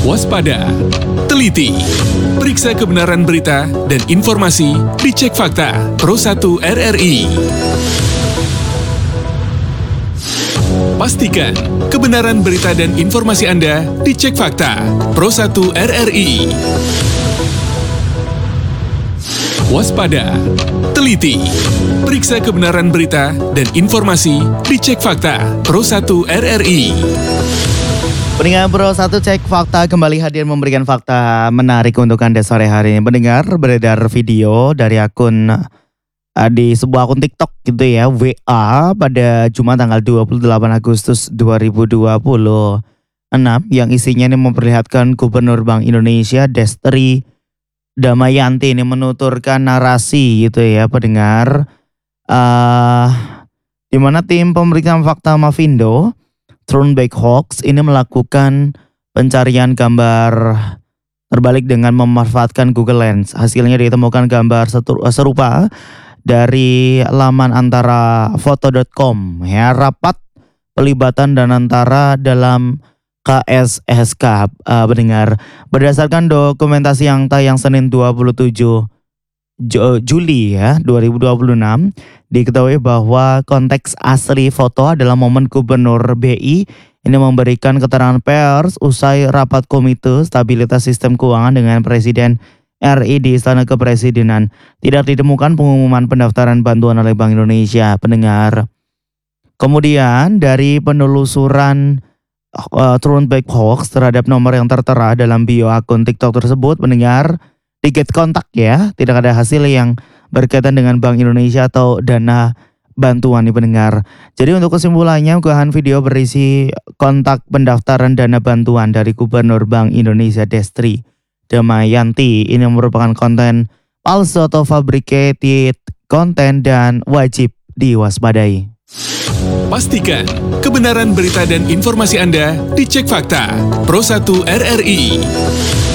Waspada, teliti, periksa kebenaran berita dan informasi dicek fakta Pro 1 RRI. Pastikan kebenaran berita dan informasi Anda dicek fakta Pro 1 RRI. Waspada, teliti, periksa kebenaran berita dan informasi dicek fakta Pro 1 RRI. Pendengar Pro 1 Cek Fakta kembali hadir memberikan fakta menarik untuk Anda sore hari ini. Pendengar, beredar video dari akun di sebuah akun TikTok gitu ya, WA pada Jumat tanggal 28 Agustus 2026 yang isinya ini memperlihatkan Gubernur Bank Indonesia Destri Damayanti ini menuturkan narasi gitu ya, pendengar. Di mana tim pemeriksaan fakta Mavindo Thornback Hawks ini melakukan pencarian gambar terbalik dengan memanfaatkan Google Lens. Hasilnya ditemukan gambar serupa dari laman antara foto.com ya, rapat pelibatan dan antara dalam KSSK pendengar. Berdasarkan dokumentasi yang tayang Senin 27 Juli ya 2026, diketahui bahwa konteks asli foto adalah momen Gubernur BI ini memberikan keterangan pers usai rapat Komite Stabilitas Sistem Keuangan dengan Presiden RI di Istana Kepresidenan. Tidak ditemukan pengumuman pendaftaran bantuan oleh Bank Indonesia, pendengar. Kemudian dari penelusuran Thornback Hawks terhadap nomor yang tertera dalam bio akun TikTok tersebut, pendengar, di get kontak ya, tidak ada hasil yang berkaitan dengan Bank Indonesia atau dana bantuan nih pendengar. Jadi untuk kesimpulannya, unggahan video berisi kontak pendaftaran dana bantuan dari Gubernur Bank Indonesia Destri Damayanti ini merupakan konten palsu atau fabricated konten dan wajib diwaspadai. Pastikan kebenaran berita dan informasi Anda dicek fakta Pro 1 RRI.